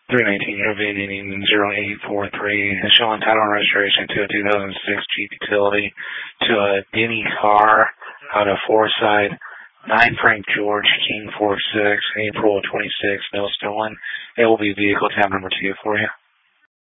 319 Ravine 0843, showing title and registration to a 2006 Jeep Utility to a Denny car out of Forsyth, 9 Frank George, King 46, April 26, no stolen. It will be vehicle tab number 2 for you.